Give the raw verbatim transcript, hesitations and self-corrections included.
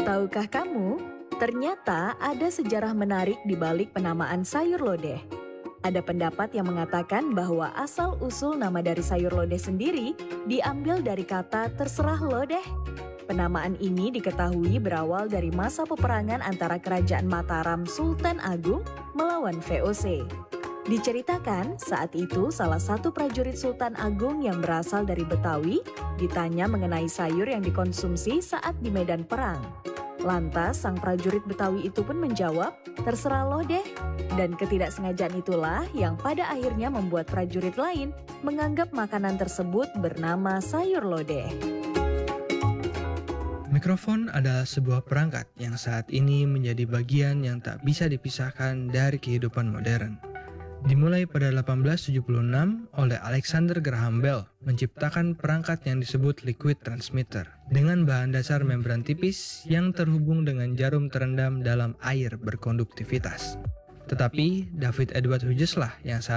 Tahukah kamu, ternyata ada sejarah menarik di balik penamaan sayur lodeh. Ada pendapat yang mengatakan bahwa asal-usul nama dari sayur lodeh sendiri diambil dari kata terserah lodeh. Penamaan ini diketahui berawal dari masa peperangan antara Kerajaan Mataram Sultan Agung melawan V O C. Diceritakan saat itu salah satu prajurit Sultan Agung yang berasal dari Betawi ditanya mengenai sayur yang dikonsumsi saat di medan perang. Lantas sang prajurit Betawi itu pun menjawab, terserah lo deh. Dan ketidaksengajaan itulah yang pada akhirnya membuat prajurit lain menganggap makanan tersebut bernama sayur lodeh. Mikrofon adalah sebuah perangkat yang saat ini menjadi bagian yang tak bisa dipisahkan dari kehidupan modern. Dimulai pada delapan belas tujuh puluh enam oleh Alexander Graham Bell menciptakan perangkat yang disebut liquid transmitter dengan bahan dasar membran tipis yang terhubung dengan jarum terendam dalam air berkonduktivitas. Tetapi David Edward Hughes lah yang saat